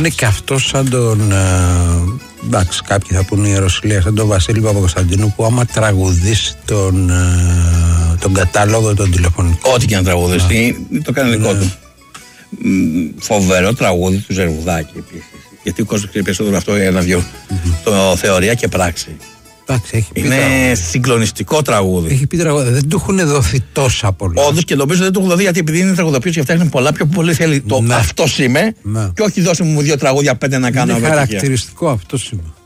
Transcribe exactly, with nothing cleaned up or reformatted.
είναι και αυτό σαν τον. Ε, εντάξει, κάποιοι θα πούνε Ιεροσυλία, σαν τον Βασίλη Παπακοσταντίνου, που άμα τραγουδήσει τον, ε, τον κατάλογο των τηλεφωνικών. Ό,τι και να τραγουδιστεί, το κάνει δικό ναι. του. Φοβερό τραγούδι του Ζερβουδάκη επίσης. Γιατί ο κόσμος ξέρει περισσότερο αυτό ένα-δυο. Mm-hmm. Το θεωρία και πράξη. Εντάξει, έχει πει είναι τραγούδι. συγκλονιστικό τραγούδι. Έχει πει τραγούδι. Δεν του έχουν δοθεί τόσα πολλά. Όντως, και νομίζω δεν του έχουν δοθεί, γιατί επειδή είναι τραγουδοποιός και φτιάχνει πολλά, πιο πολύ θέλει το ναι. αυτός είμαι, ναι. και όχι δώσε μου δύο τραγούδια, πέντε να κάνω. Είναι χαρακτηριστικό αυτός είμαι.